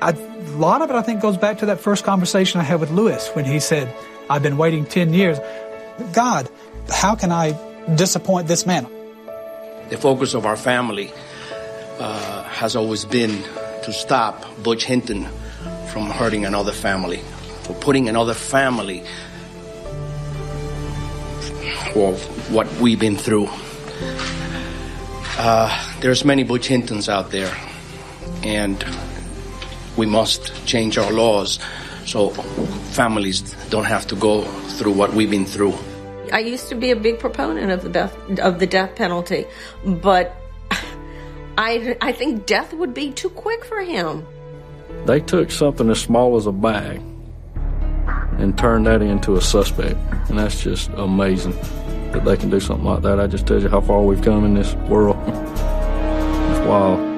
A lot of it, I think, goes back to that first conversation I had with Lewis when he said, I've been waiting 10 years. God, how can I disappoint this man? The focus of our family has always been to stop Butch Hinton from hurting another family, for putting another family for what we've been through. There's many Butch Hintons out there, and we must change our laws so families don't have to go through what we've been through. I used to be a big proponent of the death penalty, but I think death would be too quick for him. They took something as small as a bag and turned that into a suspect, and that's just amazing that they can do something like that. I just tell you how far we've come in this world. It's wild.